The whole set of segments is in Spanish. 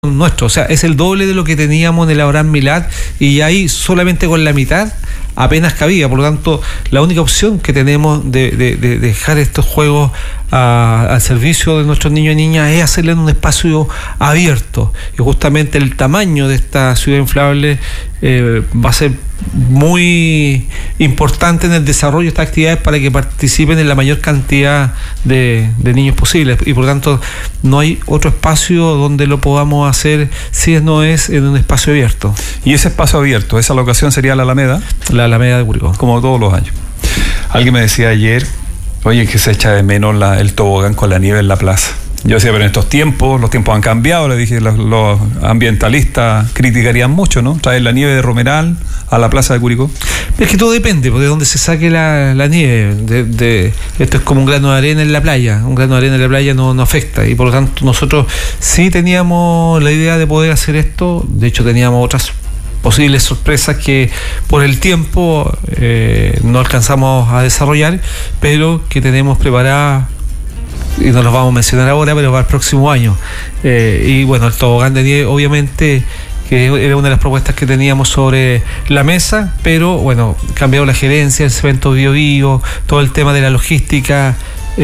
nuestro, o sea, es el doble de lo que teníamos en el Abraham Milad, y ahí solamente con la mitad apenas cabía. Por lo tanto, la única opción que tenemos de dejar estos juegos al servicio de nuestros niños y niñas es hacerle en un espacio abierto, y justamente el tamaño de esta ciudad inflable va a ser muy importante en el desarrollo de estas actividades para que participen en la mayor cantidad de niños posibles, y por lo tanto no hay otro espacio donde lo podamos hacer si no es en un espacio abierto. Y ese espacio abierto, esa locación sería la Alameda. La Alameda de Curicó. Como todos los años. Alguien me decía ayer, oye, que se echa de menos el tobogán con la nieve en la plaza. Yo decía, pero en estos tiempos, los tiempos han cambiado. Le dije, los ambientalistas criticarían mucho, ¿no? Traer la nieve de Romeral a la plaza de Curicó. Es que todo depende de dónde se saque la nieve. Esto es como un grano de arena en la playa. Un grano de arena en la playa no afecta, y por lo tanto nosotros sí teníamos la idea de poder hacer esto. De hecho, teníamos otras posibles sorpresas que por el tiempo no alcanzamos a desarrollar, pero que tenemos preparadas, y no los vamos a mencionar ahora, pero para el próximo año. Y bueno, el tobogán de nieve, obviamente, que era una de las propuestas que teníamos sobre la mesa, pero bueno, cambiado la gerencia, el Cemento Bio Bio, todo el tema de la logística,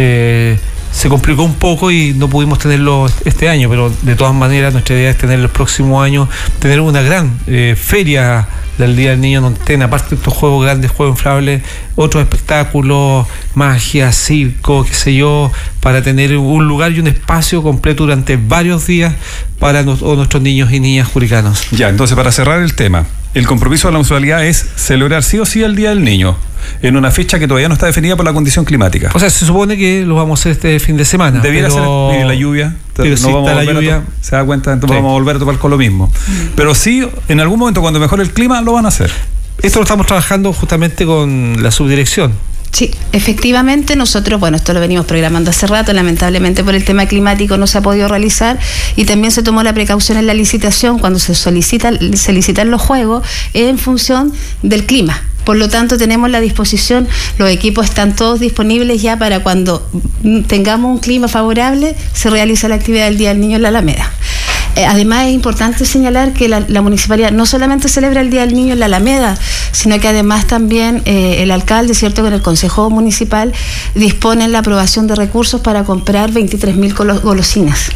se complicó un poco y no pudimos tenerlo este año, pero de todas maneras nuestra idea es tener el próximo año, tener una gran feria del Día del Niño, donde estén, aparte de estos juegos grandes, juegos inflables, otros espectáculos, magia, circo, qué sé yo, para tener un lugar y un espacio completo durante varios días para nuestros niños y niñas curicanos. Ya, entonces, para cerrar el tema, el compromiso de la municipalidad es celebrar sí o sí el Día del Niño en una fecha que todavía no está definida por la condición climática. O sea, se supone que lo vamos a hacer este fin de semana. Debiera ser la lluvia. Pero no si vamos está la lluvia, se da cuenta, entonces sí, vamos a volver a topar con lo mismo. Pero sí, en algún momento, cuando mejore el clima, lo van a hacer. Esto lo estamos trabajando justamente con la subdirección. Sí, efectivamente nosotros, bueno, esto lo venimos programando hace rato, lamentablemente por el tema climático no se ha podido realizar, y también se tomó la precaución en la licitación cuando se licitan los juegos en función del clima. Por lo tanto, tenemos la disposición, los equipos están todos disponibles ya para cuando tengamos un clima favorable, se realiza la actividad del Día del Niño en la Alameda. Además, es importante señalar que la municipalidad no solamente celebra el Día del Niño en la Alameda, sino que además también el alcalde, ¿cierto?, con el Consejo Municipal disponen la aprobación de recursos para comprar 23.000 golosinas.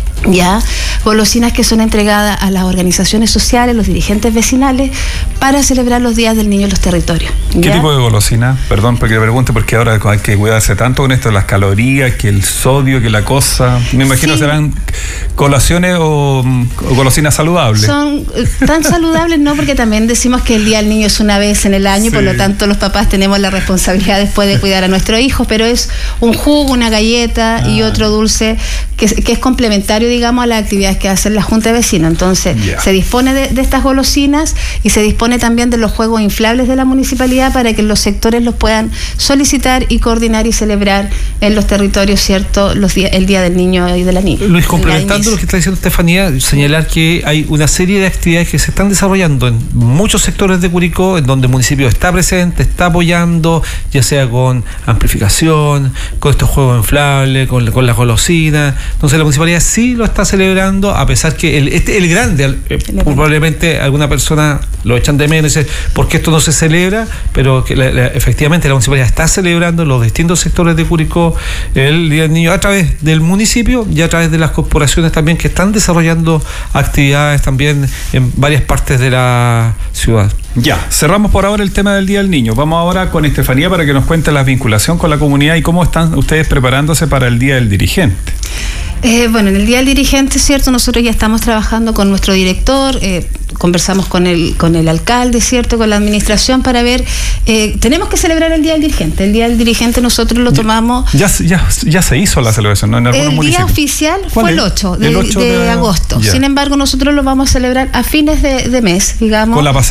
Ya, golosinas que son entregadas a las organizaciones sociales, los dirigentes vecinales, para celebrar los días del niño en los territorios. ¿Qué ¿ya? tipo de golosina? Perdón porque le pregunte, porque ahora hay que cuidarse tanto con esto de las calorías, que el sodio, que la cosa. Me imagino sí, serán colaciones o golosinas saludables. Son tan saludables, no, porque también decimos que el Día del Niño es una vez en el año, sí, por lo tanto los papás tenemos la responsabilidad después de cuidar a nuestros hijos, pero es un jugo, una galleta y otro dulce que es complementario, digamos, a las actividades que hacen la Junta de Vecinos. Entonces, se dispone de estas golosinas y se dispone también de los juegos inflables de la municipalidad para que los sectores los puedan solicitar y coordinar y celebrar en los territorios, ¿cierto?, el Día del Niño y de la Niña. Luis, complementando lo que está diciendo Estefanía, señalar que hay una serie de actividades que se están desarrollando en muchos sectores de Curicó, en donde el municipio está presente, está apoyando, ya sea con amplificación, con estos juegos inflables, con las golosinas. Entonces la municipalidad sí lo está celebrando, a pesar que el grande, probablemente alguna persona lo echan de menos y dice, ¿por qué esto no se celebra? Pero que efectivamente la municipalidad está celebrando en los distintos sectores de Curicó el Día del Niño a través del municipio y a través de las corporaciones también, que están desarrollando actividades también en varias partes de la ciudad. Ya, cerramos por ahora el tema del Día del Niño. Vamos ahora con Estefanía para que nos cuente la vinculación con la comunidad y cómo están ustedes preparándose para el Día del Dirigente. Bueno, en el Día del Dirigente, ¿cierto?, nosotros ya estamos trabajando con nuestro director, conversamos con el alcalde, ¿cierto?, con la administración para ver, tenemos que celebrar el Día del Dirigente. El Día del Dirigente nosotros lo tomamos... Ya se hizo la celebración, ¿no? En algunos municipios. El día oficial fue el 8 de agosto. Ya. Sin embargo, nosotros lo vamos a celebrar a fines de mes, digamos. Con la pasada de agosto.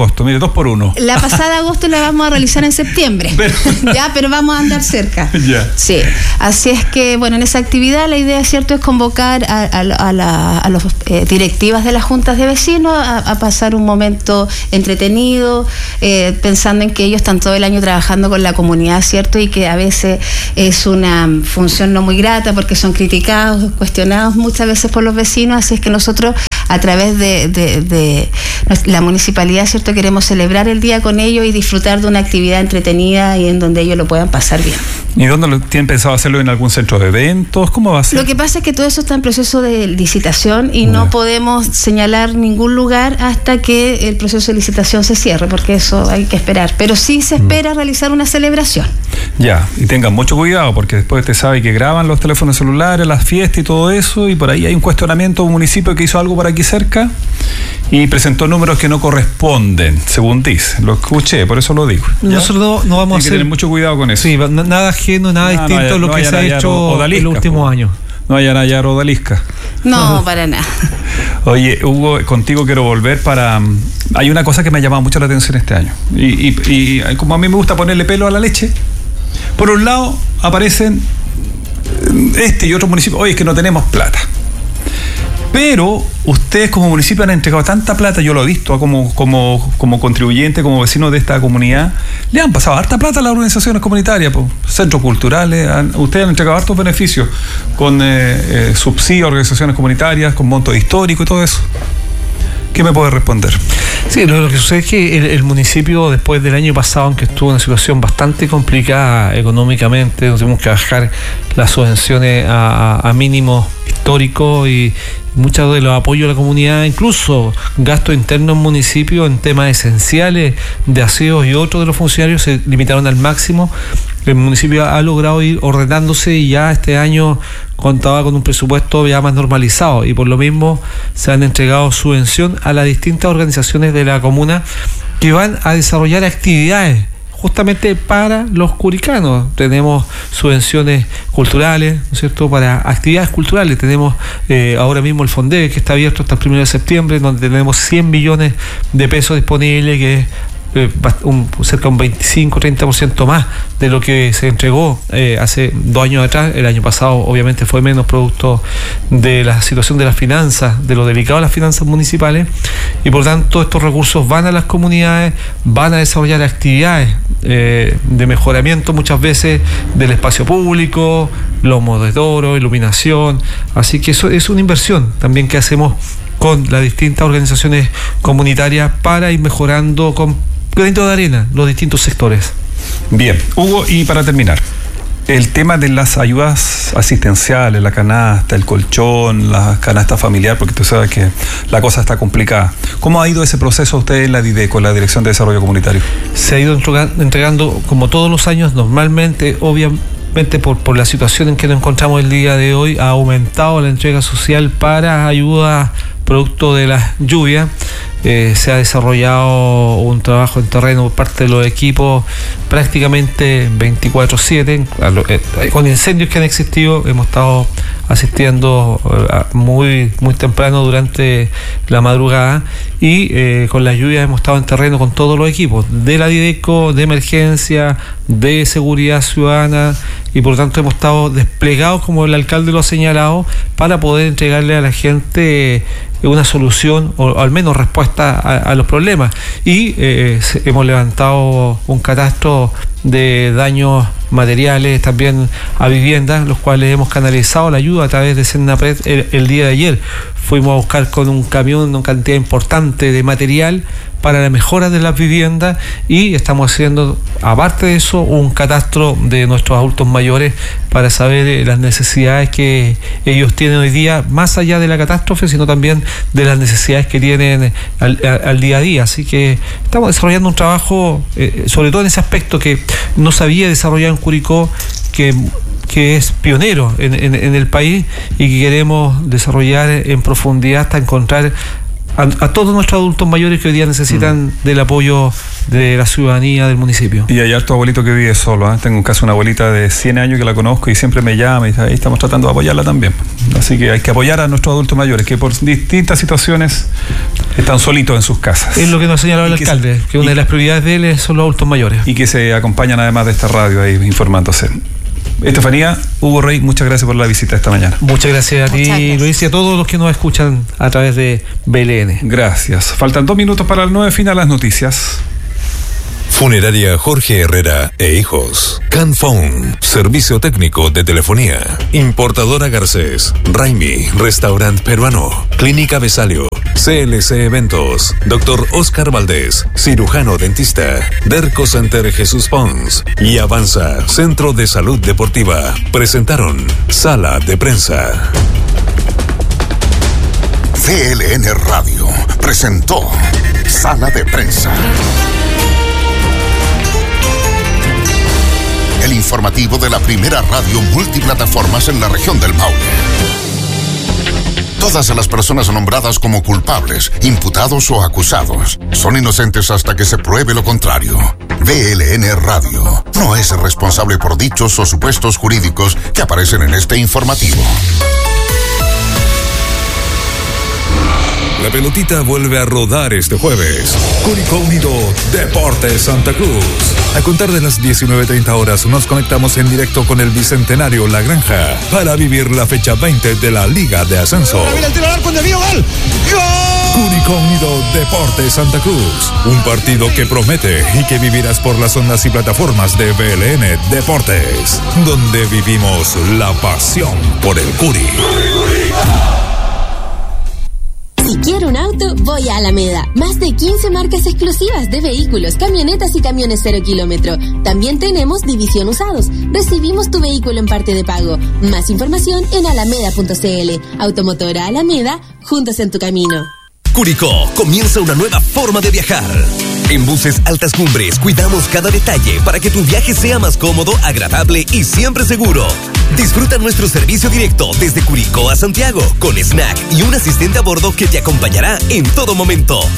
agosto, mire, 2 por 1. La pasada agosto la vamos a realizar en septiembre. Pero vamos a andar cerca. Ya. Sí. Así es que, bueno, en esa actividad la idea, ¿cierto?, es convocar a los directivas de las juntas de vecinos a pasar un momento entretenido, pensando en que ellos están todo el año trabajando con la comunidad, ¿cierto? Y que a veces es una función no muy grata porque son criticados, cuestionados muchas veces por los vecinos. Así es que nosotros, a través de la municipalidad, ¿cierto?, queremos celebrar el día con ellos y disfrutar de una actividad entretenida y en donde ellos lo puedan pasar bien. ¿Y dónde tienen pensado hacerlo? ¿En algún centro de eventos? ¿Cómo va a ser? Lo que pasa es que todo eso está en proceso de licitación y no podemos señalar ningún lugar hasta que el proceso de licitación se cierre, porque eso hay que esperar. Pero sí se espera realizar una celebración. Ya, y tengan mucho cuidado, porque después usted sabe que graban los teléfonos celulares, las fiestas y todo eso, y por ahí hay un cuestionamiento de un municipio que hizo algo por aquí cerca y presentó números que no corresponden, según dice. Lo escuché, por eso lo digo. ¿Ya? Nosotros no vamos a hacer... tener mucho cuidado con eso. Sí, nada ajeno, nada distinto a lo que se ha hecho en los últimos años. No vayan a hallar odalisca. No, para nada. Oye, Hugo, contigo quiero volver para... Hay una cosa que me ha llamado mucho la atención este año. Y como a mí me gusta ponerle pelo a la leche, por un lado aparecen este y otros municipios. Oye, es que no tenemos plata. Pero ustedes como municipio han entregado tanta plata, yo lo he visto como contribuyente, como vecino de esta comunidad, le han pasado harta plata a las organizaciones comunitarias, centros culturales, ustedes han entregado hartos beneficios con subsidios a organizaciones comunitarias, con monto histórico y todo eso. ¿Qué me puede responder? Sí, lo que sucede es que el municipio, después del año pasado, aunque estuvo en una situación bastante complicada económicamente, tuvimos que bajar las subvenciones a mínimos históricos y muchos de los apoyos a la comunidad, incluso gastos internos en municipio en temas esenciales de aseos y otros de los funcionarios se limitaron al máximo. El municipio ha logrado ir ordenándose y ya este año contaba con un presupuesto ya más normalizado y por lo mismo se han entregado subvención a las distintas organizaciones de la comuna que van a desarrollar actividades justamente para los curicanos. Tenemos subvenciones culturales, ¿no es cierto?, para actividades culturales. Tenemos ahora mismo el Fondeve, que está abierto hasta el 1 de septiembre, donde tenemos 100 millones de pesos disponibles, que es cerca de un 25-30% más de lo que se entregó hace 2 años atrás. El año pasado obviamente fue menos, producto de la situación de las finanzas, de lo delicado de las finanzas municipales, y por tanto estos recursos van a las comunidades, van a desarrollar actividades de mejoramiento muchas veces del espacio público, lomos de toro, iluminación. Así que eso es una inversión también que hacemos con las distintas organizaciones comunitarias para ir mejorando con granito de arena los distintos sectores. Bien, Hugo, y para terminar, el tema de las ayudas asistenciales, la canasta, el colchón, la canasta familiar, porque tú sabes que la cosa está complicada. ¿Cómo ha ido ese proceso usted en la DIDECO, la Dirección de Desarrollo Comunitario? Se ha ido entregando como todos los años, normalmente, obviamente por la situación en que nos encontramos el día de hoy, ha aumentado la entrega social para ayuda producto de las lluvias. Se ha desarrollado un trabajo en terreno por parte de los equipos prácticamente 24/7 con incendios que han existido. Hemos estado asistiendo muy temprano durante la madrugada y con las lluvias hemos estado en terreno con todos los equipos de la DIDECO, de emergencia, de seguridad ciudadana, y por lo tanto hemos estado desplegados, como el alcalde lo ha señalado, para poder entregarle a la gente una solución o al menos respuesta a los problemas. Y hemos levantado un catastro de daños materiales también a viviendas, los cuales hemos canalizado la ayuda a través de Senapred. El día de ayer fuimos a buscar con un camión una cantidad importante de material para la mejora de las viviendas y estamos haciendo, aparte de eso, un catastro de nuestros adultos mayores para saber las necesidades que ellos tienen hoy día, más allá de la catástrofe, sino también de las necesidades que tienen al día a día. Así que estamos desarrollando un trabajo, sobre todo en ese aspecto que no se había desarrollado en Curicó, que es pionero en el país y que queremos desarrollar en profundidad hasta encontrar a todos nuestros adultos mayores que hoy día necesitan del apoyo de la ciudadanía del municipio. Y hay harto abuelito que vive solo, ¿eh? Tengo un caso, una abuelita de 100 años que la conozco y siempre me llama y dice, ahí estamos tratando de apoyarla también. Así que hay que apoyar a nuestros adultos mayores que por distintas situaciones Están solitos en sus casas. Es lo que nos ha señalado el alcalde, que una de las prioridades de él son los adultos mayores. Y que se acompañan además de esta radio ahí informándose. Estefanía, Hugo Rey, muchas gracias por la visita esta mañana. Muchas gracias a ti, Luis, y a todos los que nos escuchan a través de BLN. Gracias. Faltan 2 minutos para el 9 final, las noticias. Funeraria Jorge Herrera e Hijos. Canphone, servicio técnico de telefonía. Importadora Garcés. Raimi, restaurante peruano. Clínica Besalio. CLC Eventos. Dr. Oscar Valdés, cirujano dentista. Derco Center Jesús Pons. Y Avanza, Centro de Salud Deportiva. Presentaron Sala de Prensa. VLN Radio presentó Sala de Prensa. El informativo de la primera radio multiplataformas en la región del Maule. Todas las personas nombradas como culpables, imputados o acusados son inocentes hasta que se pruebe lo contrario. VLN Radio no es responsable por dichos o supuestos jurídicos que aparecen en este informativo. La pelotita vuelve a rodar este jueves. Curicó Unido, Deportes Santa Cruz. A contar de las 19:30 horas nos conectamos en directo con el Bicentenario La Granja para vivir la fecha 20 de la Liga de Ascenso. Mira el tiro al arco, ¡gol! ¡Gol! Curicó Unido, Deportes Santa Cruz. Un partido que promete y que vivirás por las ondas y plataformas de VLN Deportes, donde vivimos la pasión por el Curi. Si quiero un auto, voy a Alameda. Más de 15 marcas exclusivas de vehículos, camionetas y camiones 0 kilómetro. También tenemos división usados. Recibimos tu vehículo en parte de pago. Más información en alameda.cl. Automotora Alameda, juntos en tu camino. Curicó, comienza una nueva forma de viajar. En Buses Altas Cumbres cuidamos cada detalle para que tu viaje sea más cómodo, agradable y siempre seguro. Disfruta nuestro servicio directo desde Curicó a Santiago, con snack y un asistente a bordo que te acompañará en todo momento.